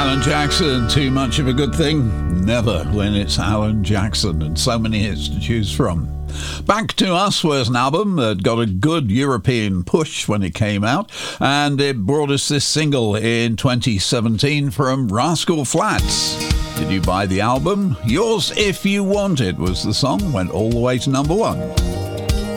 Alan Jackson, too much of a good thing? Never, when it's Alan Jackson, and so many hits to choose from. Back to Us was an album that got a good European push when it came out, and it brought us this single in 2017 from Rascal Flatts. Did you buy the album? Yours If You Want It was the song, went all the way to number 1.